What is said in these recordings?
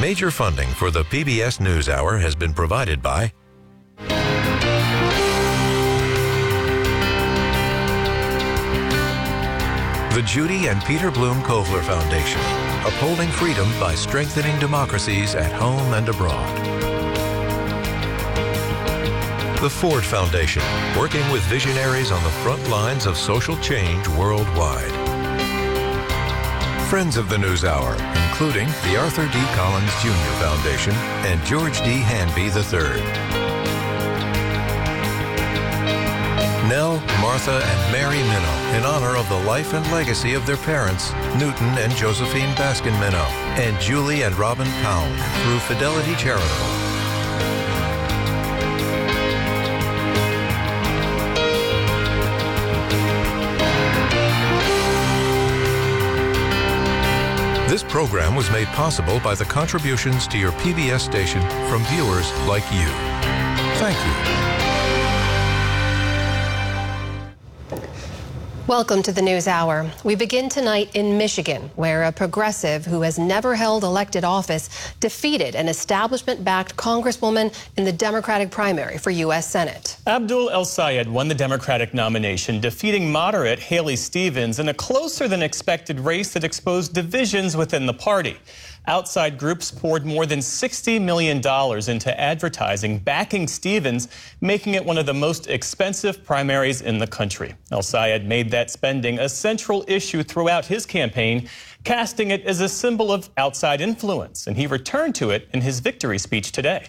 Major funding for the PBS NewsHour has been provided by the Judy and Peter Bloom Kovler Foundation, upholding freedom by strengthening democracies at home and abroad. The Ford Foundation, working with visionaries on the front lines of social change worldwide. Friends of the NewsHour, including the Arthur D. Collins Jr. Foundation and George D. Hanby III. Nell, Martha, and Mary Minow, in honor of the life and legacy of their parents, Newton and Josephine Baskin Minow, and Julie and Robin Pound, through Fidelity Charitable. This program was made possible by the contributions to your PBS station from viewers like you. Thank you. Welcome to the NewsHour. We begin tonight in Michigan, where a progressive who has never held elected office defeated an establishment-backed congresswoman in the Democratic primary for U.S. Senate. Abdul El-Sayed won the Democratic nomination, defeating moderate Haley Stevens in a closer-than-expected race that exposed divisions within the party. Outside groups poured more than $60 million into advertising backing Stevens, making it one of the most expensive primaries in the country. El-Sayed made that spending a central issue throughout his campaign, casting it as a symbol of outside influence, and he returned to it in his victory speech today.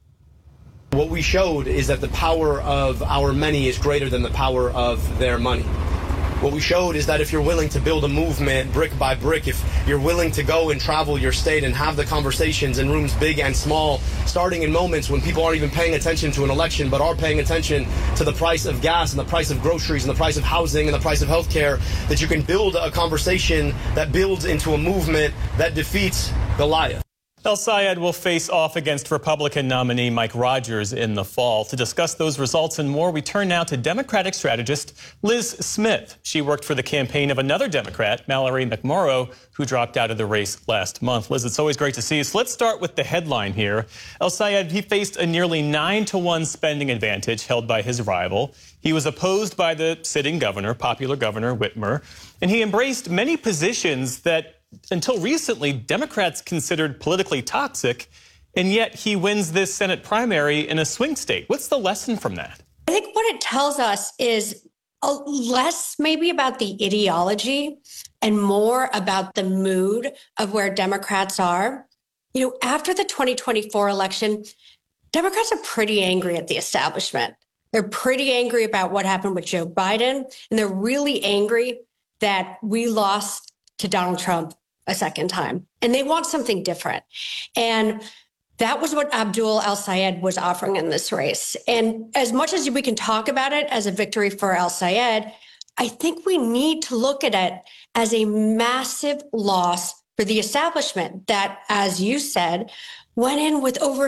What we showed is that the power of our many is greater than the power of their money. What we showed is that if you're willing to build a movement brick by brick, if you're willing to go and travel your state and have the conversations in rooms big and small, starting in moments when people aren't even paying attention to an election but are paying attention to the price of gas and the price of groceries and the price of housing and the price of healthcare, that you can build a conversation that builds into a movement that defeats Goliath. El-Sayed will face off against Republican nominee Mike Rogers in the fall. To discuss those results and more, we turn now to Democratic strategist Liz Smith. She worked for the campaign of another Democrat, Mallory McMorrow, who dropped out of the race last month. Liz, it's always great to see you. So let's start with the headline here. El-Sayed, he faced a nearly 9-to-1 spending advantage held by his rival. He was opposed by the sitting governor, popular Governor Whitmer, and he embraced many positions that until recently, Democrats considered politically toxic, and yet he wins this Senate primary in a swing state. What's the lesson from that? I think what it tells us is less maybe about the ideology and more about the mood of where Democrats are. You know, after the 2024 election, Democrats are pretty angry at the establishment. They're pretty angry about what happened with Joe Biden, and they're really angry that we lost to Donald Trump a second time, and they want something different. And that was what Abdul El-Sayed was offering in this race. And as much as we can talk about it as a victory for El-Sayed, I think we need to look at it as a massive loss for the establishment that, as you said, went in with over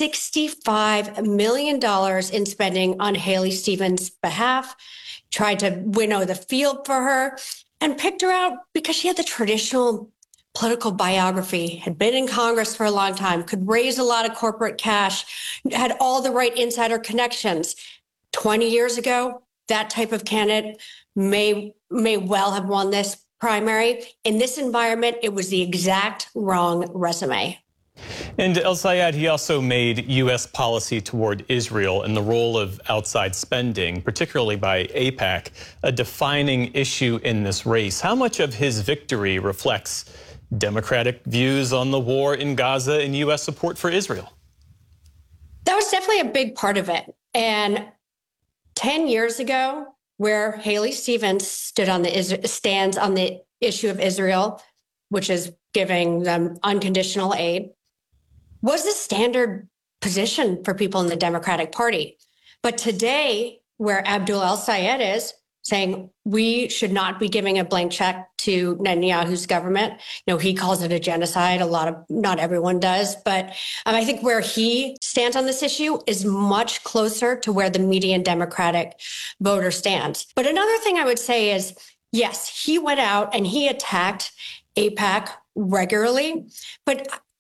$65 million in spending on Haley Stevens' behalf, tried to winnow the field for her, and picked her out because she had the traditional political biography, had been in Congress for a long time, could raise a lot of corporate cash, had all the right insider connections. 20 years ago, that type of candidate may well have won this primary. In this environment, it was the exact wrong resume. And El-Sayed, he also made U.S. policy toward Israel and the role of outside spending, particularly by AIPAC, a defining issue in this race. How much of his victory reflects Democratic views on the war in Gaza and U.S. support for Israel? That was definitely a big part of it. And 10 years ago, where Haley Stevens stands on the issue of Israel, which is giving them unconditional aid, was the standard position for people in the Democratic Party. But today, where Abdul El-Sayed is saying we should not be giving a blank check to Netanyahu's government. You know, he calls it a genocide. Not everyone does. But I think where he stands on this issue is much closer to where the median Democratic voter stands. But another thing I would say is, yes, he went out and he attacked AIPAC regularly. But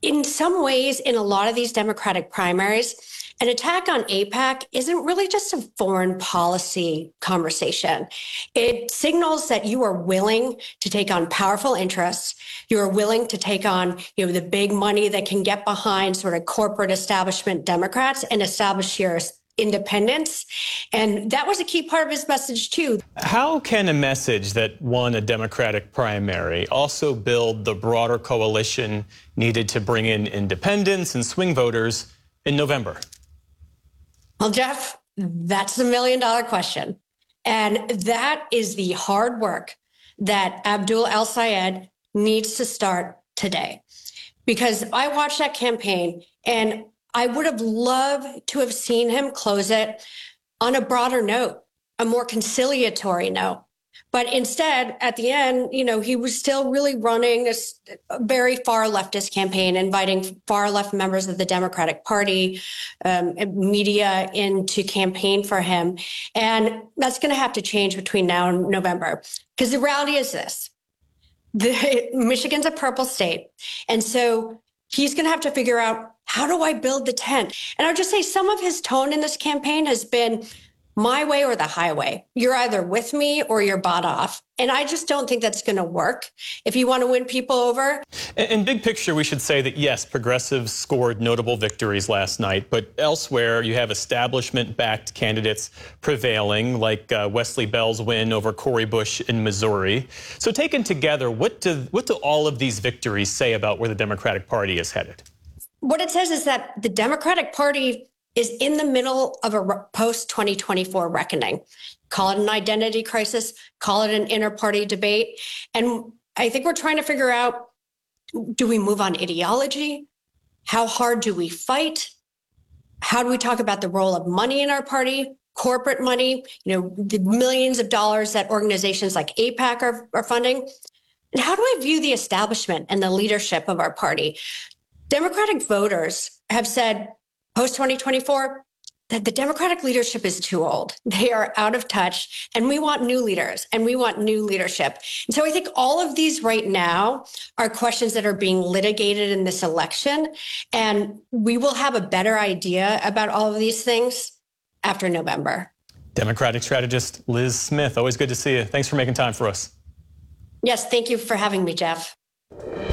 in some ways, in a lot of these Democratic primaries, an attack on AIPAC isn't really just a foreign policy conversation. It signals that you are willing to take on powerful interests. You are willing to take on, the big money that can get behind sort of corporate establishment Democrats and establish your independence. And that was a key part of his message, too. How can a message that won a Democratic primary also build the broader coalition needed to bring in independents and swing voters in November? Well, Jeff, that's the $1 million question. And that is the hard work that Abdul El-Sayed needs to start today. Because I watched that campaign and I would have loved to have seen him close it on a broader note, a more conciliatory note. But instead, at the end, he was still really running this very far leftist campaign, inviting far left members of the Democratic Party, media in to campaign for him. And that's going to have to change between now and November. Because the reality is this. Michigan's a purple state. And so he's going to have to figure out, how do I build the tent? And I'll just say some of his tone in this campaign has been my way or the highway. You're either with me or you're bought off. And I just don't think that's going to work if you want to win people over. In big picture, we should say that, yes, progressives scored notable victories last night. But elsewhere, you have establishment-backed candidates prevailing, like Wesley Bell's win over Cori Bush in Missouri. So taken together, what do all of these victories say about where the Democratic Party is headed? What it says is that the Democratic Party is in the middle of a post-2024 reckoning. Call it an identity crisis, call it an inter-party debate. And I think we're trying to figure out, do we move on ideology? How hard do we fight? How do we talk about the role of money in our party, corporate money, the millions of dollars that organizations like AIPAC are funding? And how do I view the establishment and the leadership of our party? Democratic voters have said, post-2024, that the Democratic leadership is too old. They are out of touch, and we want new leaders, and we want new leadership. And so I think all of these right now are questions that are being litigated in this election, and we will have a better idea about all of these things after November. Democratic strategist Liz Smith, always good to see you. Thanks for making time for us. Yes, thank you for having me, Jeff.